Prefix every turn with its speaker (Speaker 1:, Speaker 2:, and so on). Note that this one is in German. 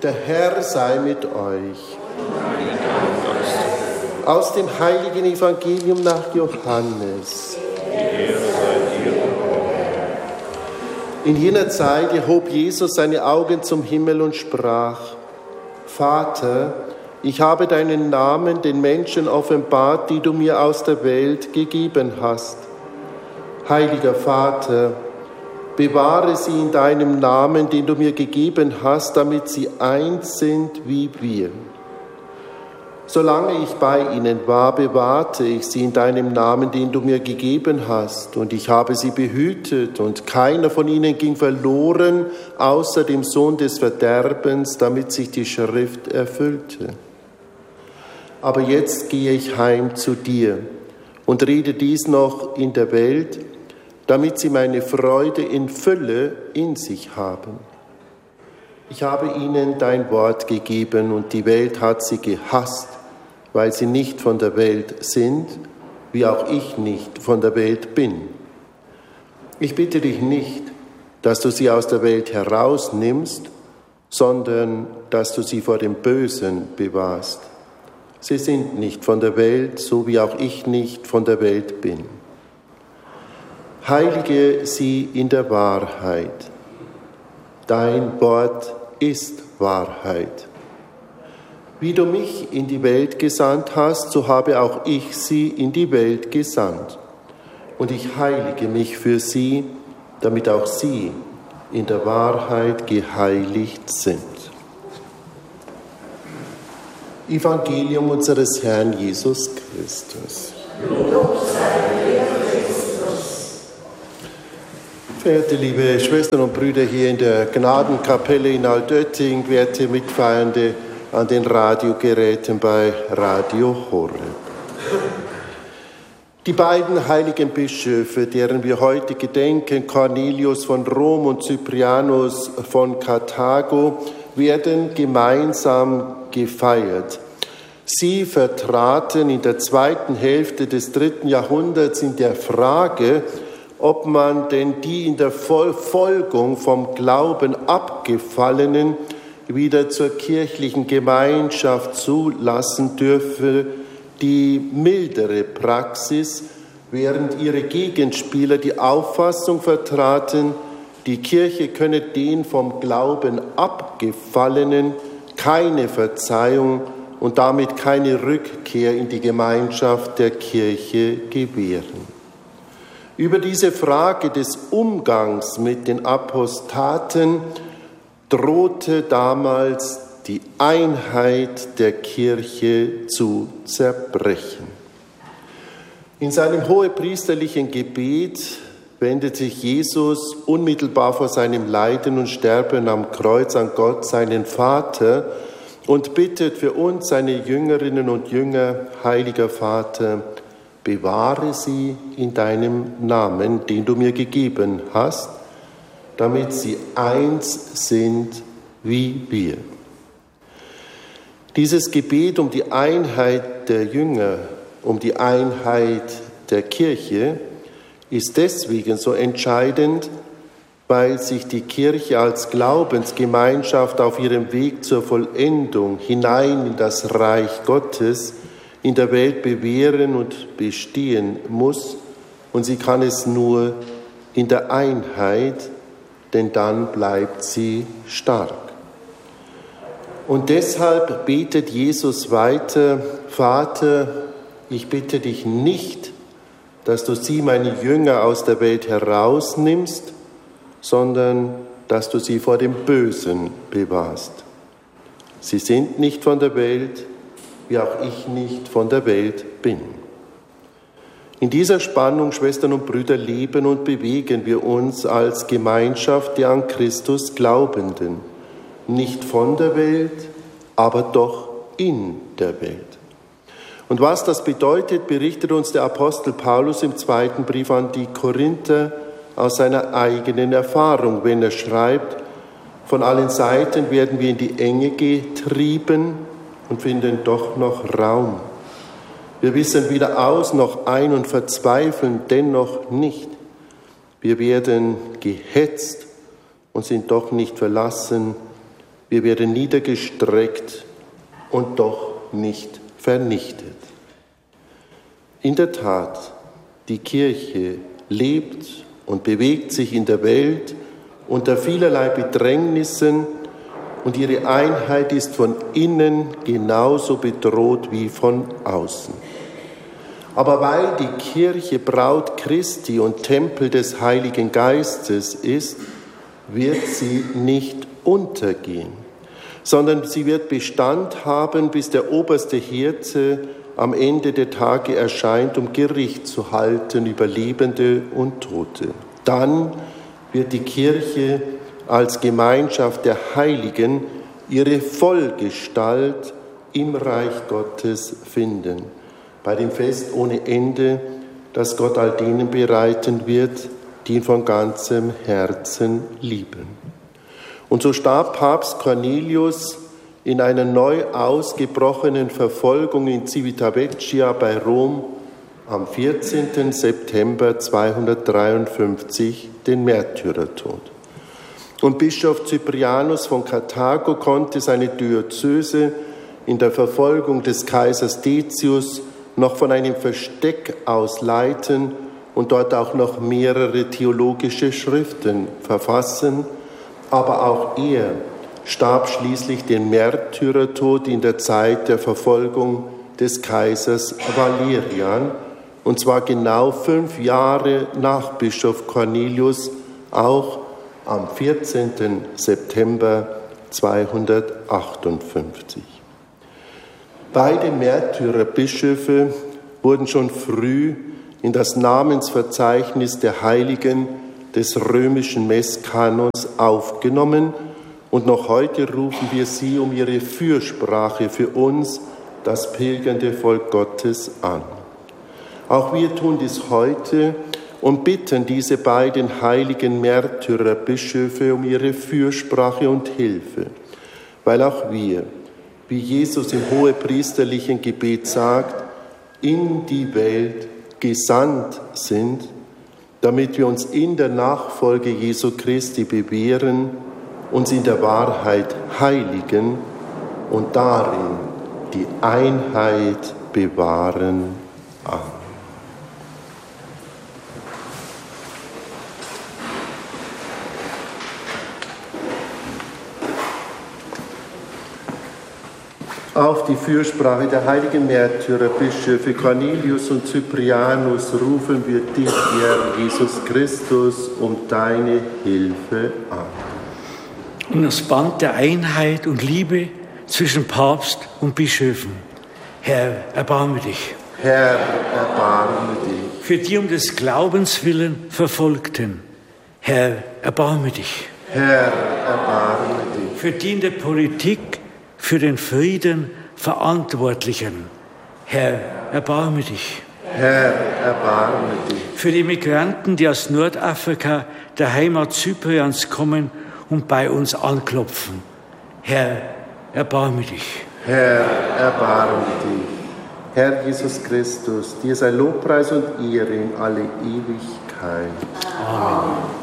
Speaker 1: Der Herr sei mit euch. Aus dem heiligen Evangelium nach Johannes. In jener Zeit erhob Jesus seine Augen zum Himmel und sprach: Vater, ich habe deinen Namen den Menschen offenbart, die du mir aus der Welt gegeben hast. Heiliger Vater, bewahre sie in deinem Namen, den du mir gegeben hast, damit sie eins sind wie wir. Solange ich bei ihnen war, bewahrte ich sie in deinem Namen, den du mir gegeben hast, und ich habe sie behütet, und keiner von ihnen ging verloren, außer dem Sohn des Verderbens, damit sich die Schrift erfüllte. Aber jetzt gehe ich heim zu dir und rede dies noch in der Welt, damit sie meine Freude in Fülle in sich haben. Ich habe ihnen dein Wort gegeben, und die Welt hat sie gehasst, weil sie nicht von der Welt sind, wie auch ich nicht von der Welt bin. Ich bitte dich nicht, dass du sie aus der Welt herausnimmst, sondern dass du sie vor dem Bösen bewahrst. Sie sind nicht von der Welt, so wie auch ich nicht von der Welt bin. Heilige sie in der Wahrheit. Dein Wort ist Wahrheit. Wie du mich in die Welt gesandt hast, so habe auch ich sie in die Welt gesandt. Und ich heilige mich für sie, damit auch sie in der Wahrheit geheiligt sind. Evangelium unseres Herrn Jesus Christus.
Speaker 2: Lob sei dir, Christus.
Speaker 1: Verehrte liebe Schwestern und Brüder hier in der Gnadenkapelle in Altötting, werte Mitfeiernde an den Radiogeräten bei Radio Horeb. Die beiden heiligen Bischöfe, deren wir heute gedenken, Cornelius von Rom und Cyprianus von Karthago, werden gemeinsam gefeiert. Sie vertraten in der zweiten Hälfte des 3. Jahrhunderts in der Frage, ob man denn die in der Verfolgung vom Glauben Abgefallenen wieder zur kirchlichen Gemeinschaft zulassen dürfe, die mildere Praxis, während ihre Gegenspieler die Auffassung vertraten, die Kirche könne den vom Glauben Abgefallenen keine Verzeihung und damit keine Rückkehr in die Gemeinschaft der Kirche gewähren. Über diese Frage des Umgangs mit den Apostaten drohte damals die Einheit der Kirche zu zerbrechen. In seinem hohepriesterlichen Gebet wendet sich Jesus unmittelbar vor seinem Leiden und Sterben am Kreuz an Gott, seinen Vater, und bittet für uns, seine Jüngerinnen und Jünger: Heiliger Vater, bewahre sie in deinem Namen, den du mir gegeben hast, damit sie eins sind wie wir. Dieses Gebet um die Einheit der Jünger, um die Einheit der Kirche, ist deswegen so entscheidend, weil sich die Kirche als Glaubensgemeinschaft auf ihrem Weg zur Vollendung hinein in das Reich Gottes in der Welt bewähren und bestehen muss. Und sie kann es nur in der Einheit, denn dann bleibt sie stark. Und deshalb betet Jesus weiter: Vater, ich bitte dich nicht, dass du sie, meine Jünger, aus der Welt herausnimmst, sondern dass du sie vor dem Bösen bewahrst. Sie sind nicht von der Welt, wie auch ich nicht von der Welt bin. In dieser Spannung, Schwestern und Brüder, leben und bewegen wir uns als Gemeinschaft der an Christus Glaubenden. Nicht von der Welt, aber doch in der Welt. Und was das bedeutet, berichtet uns der Apostel Paulus im 2. Brief an die Korinther aus seiner eigenen Erfahrung, wenn er schreibt: Von allen Seiten werden wir in die Enge getrieben und finden doch noch Raum. Wir wissen weder aus noch ein und verzweifeln dennoch nicht. Wir werden gehetzt und sind doch nicht verlassen. wir werden niedergestreckt und doch nicht vernichtet. In der Tat, die Kirche lebt und bewegt sich in der Welt unter vielerlei Bedrängnissen und ihre Einheit ist von innen genauso bedroht wie von außen. Aber weil die Kirche Braut Christi und Tempel des Heiligen Geistes ist, wird sie nicht untergehen, sondern sie wird Bestand haben, bis der oberste Hirte am Ende der Tage erscheint, um Gericht zu halten über Lebende und Tote. Dann wird die Kirche als Gemeinschaft der Heiligen ihre Vollgestalt im Reich Gottes finden, bei dem Fest ohne Ende, das Gott all denen bereiten wird, die ihn von ganzem Herzen lieben. Und so starb Papst Cornelius in einer neu ausgebrochenen Verfolgung in Civitavecchia bei Rom am 14. September 253 den Märtyrertod. Und Bischof Cyprianus von Karthago konnte seine Diözese in der Verfolgung des Kaisers Decius noch von einem Versteck aus leiten und dort auch noch mehrere theologische Schriften verfassen, aber auch er starb schließlich den Märtyrertod in der Zeit der Verfolgung des Kaisers Valerian, und zwar genau 5 Jahre nach Bischof Cornelius, auch am 14. September 258. Beide Märtyrerbischöfe wurden schon früh in das Namensverzeichnis der Heiligen des römischen Messkanons aufgenommen und noch heute rufen wir sie um ihre Fürsprache für uns, das pilgernde Volk Gottes, an. Auch wir tun dies heute und bitten diese beiden heiligen Märtyrerbischöfe um ihre Fürsprache und Hilfe, weil auch wir, wie Jesus im hohepriesterlichen Gebet sagt, in die Welt gesandt sind, damit wir uns in der Nachfolge Jesu Christi bewähren, uns in der Wahrheit heiligen und darin die Einheit bewahren. Amen. Auf die Fürsprache der heiligen Märtyrerbischöfe Cornelius und Cyprianus rufen wir dich, Herr Jesus Christus, um deine Hilfe an.
Speaker 3: Und das Band der Einheit und Liebe zwischen Papst und Bischöfen. Herr, erbarme dich.
Speaker 1: Herr, erbarme dich.
Speaker 3: Für die um des Glaubens willen Verfolgten. Herr, erbarme dich.
Speaker 1: Herr, erbarme dich.
Speaker 3: Für die in der Politik für den Frieden Verantwortlichen. Herr, erbarme dich.
Speaker 1: Herr, erbarme dich.
Speaker 3: Für die Migranten, die aus Nordafrika, der Heimat Zyperns, kommen und bei uns anklopfen. Herr, erbarme dich.
Speaker 1: Herr, erbarme dich. Herr Jesus Christus, dir sei Lobpreis und Ehre in alle Ewigkeit.
Speaker 3: Amen.